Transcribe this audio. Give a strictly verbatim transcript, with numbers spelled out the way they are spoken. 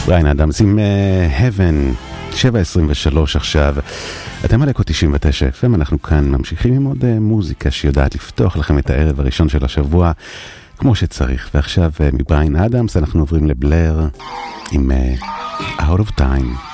בריין אדמס עם uh, Heaven, שבע עשרים ושלוש עכשיו. אתם על אקו תשעים ותשע אף אם, אנחנו כאן ממשיכים עם עוד uh, מוזיקה שיודעת לפתוח לכם את הערב הראשון של השבוע כמו שצריך. ועכשיו uh, מבריין אדמס אנחנו עוברים לבלר עם uh, Out of Time.